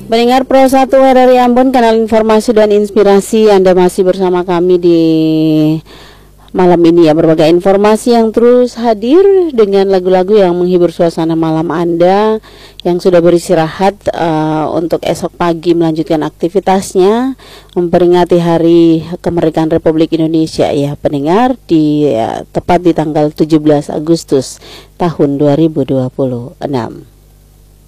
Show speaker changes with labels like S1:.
S1: Pendengar Pro 1 RRI Ambon, kanal informasi dan inspirasi, Anda masih bersama kami di malam ini ya. Berbagai informasi yang terus hadir dengan lagu-lagu yang menghibur suasana malam Anda yang sudah beristirahat untuk esok pagi melanjutkan aktivitasnya memperingati Hari Kemerdekaan Republik Indonesia ya pendengar, tepat di tanggal 17 Agustus tahun 2026.